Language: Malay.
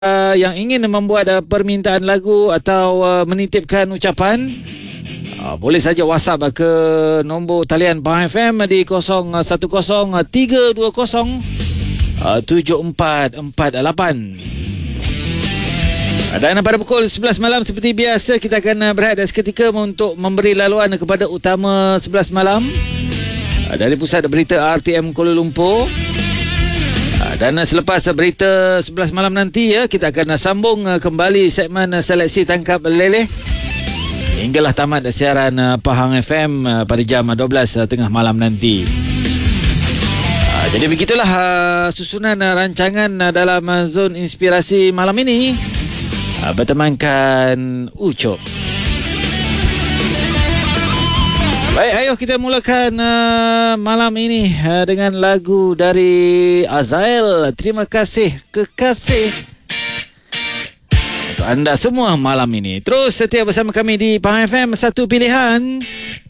yang ingin membuat permintaan lagu atau menitipkan ucapan, boleh saja WhatsApp ke nombor talian Pahang FM di 0103207448. Dan pada pukul 11 malam seperti biasa, kita akan berehat seketika untuk memberi laluan kepada utama 11 malam dari Pusat Berita RTM Kuala Lumpur. Dan selepas berita 11 malam nanti, kita akan sambung kembali segmen seleksi tangkap leleh hinggalah tamat siaran Pahang FM pada jam 12 tengah malam nanti. Jadi begitulah susunan rancangan dalam Zon Inspirasi malam ini, bertemankan Ucok. Baik, ayo kita mulakan malam ini dengan lagu dari Azael. Terima kasih, kekasih, untuk anda semua malam ini. Terus setia bersama kami di Pahang FM, satu pilihan